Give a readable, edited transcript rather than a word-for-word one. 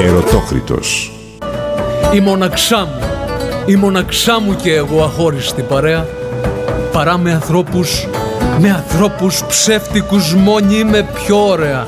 Ερωτόκριτος. Η μοναξά μου και εγώ αχώριστη παρέα, παρά με ανθρώπους ψεύτικους μόνοι είμαι πιο ωραία.